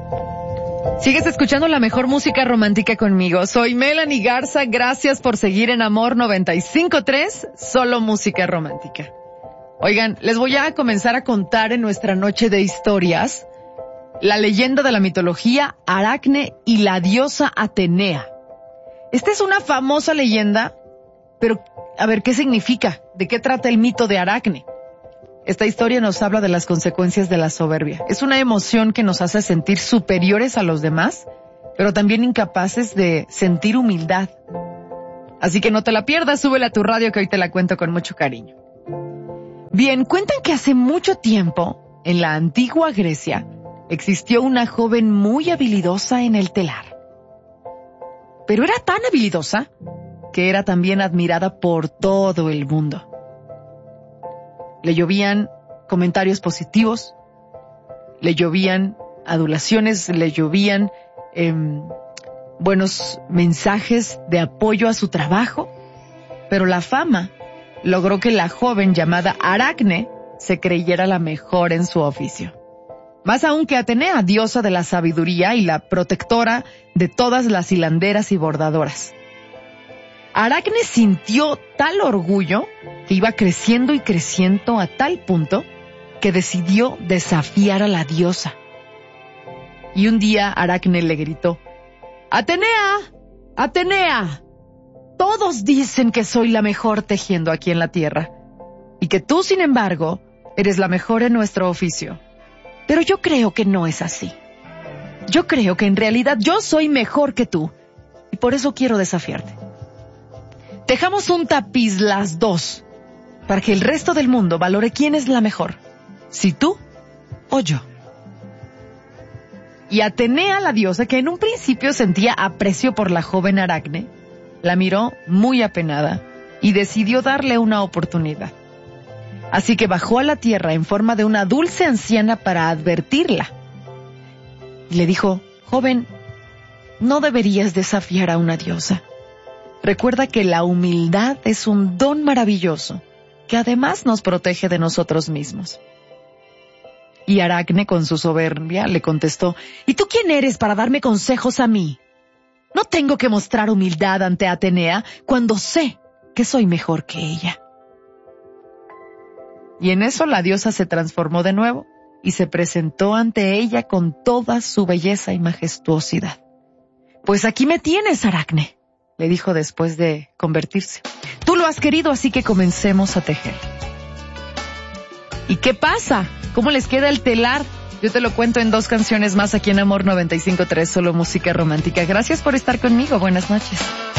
Sigues escuchando la mejor música romántica conmigo. Soy Melanie Garza. Gracias por seguir en Amor 95.3, solo música romántica. Oigan, les voy a comenzar a contar en nuestra noche de historias la leyenda de la mitología Aracne y la diosa Atenea. Esta es una famosa leyenda, pero a ver, ¿qué significa? ¿De qué trata el mito de Aracne? Esta historia nos habla de las consecuencias de la soberbia. Es una emoción que nos hace sentir superiores a los demás, pero también incapaces de sentir humildad. Así que no te la pierdas, súbela a tu radio que hoy te la cuento con mucho cariño. Bien, cuentan que hace mucho tiempo, en la antigua Grecia, existió una joven muy habilidosa en el telar. Pero era tan habilidosa que era también admirada por todo el mundo. Le llovían comentarios positivos, le llovían adulaciones, le llovían buenos mensajes de apoyo a su trabajo, pero la fama logró que la joven llamada Aracne se creyera la mejor en su oficio. Más aún que Atenea, diosa de la sabiduría y la protectora de todas las hilanderas y bordadoras. Aracne sintió tal orgullo que iba creciendo y creciendo a tal punto que decidió desafiar a la diosa. Y un día Aracne le gritó: ¡Atenea! ¡Atenea! Todos dicen que soy la mejor tejiendo aquí en la tierra, y que tú, sin embargo, eres la mejor en nuestro oficio. Pero yo creo que no es así. Yo creo que en realidad yo soy mejor que tú, y por eso quiero desafiarte. Tejamos un tapiz las dos, para que el resto del mundo valore quién es la mejor, si tú o yo. Y Atenea, la diosa, que en un principio sentía aprecio por la joven Aracne, la miró muy apenada y decidió darle una oportunidad. Así que bajó a la tierra en forma de una dulce anciana para advertirla. Y le dijo: joven, no deberías desafiar a una diosa. Recuerda que la humildad es un don maravilloso que además nos protege de nosotros mismos. Y Aracne, con su soberbia, le contestó: ¿y tú quién eres para darme consejos a mí? No tengo que mostrar humildad ante Atenea cuando sé que soy mejor que ella. Y en eso la diosa se transformó de nuevo y se presentó ante ella con toda su belleza y majestuosidad. Pues aquí me tienes, Aracne, le dijo después de convertirse. Tú lo has querido, así que comencemos a tejer. ¿Y qué pasa? ¿Cómo les queda el telar? Yo te lo cuento en 2 canciones más aquí en Amor 95.3, solo música romántica. Gracias por estar conmigo. Buenas noches.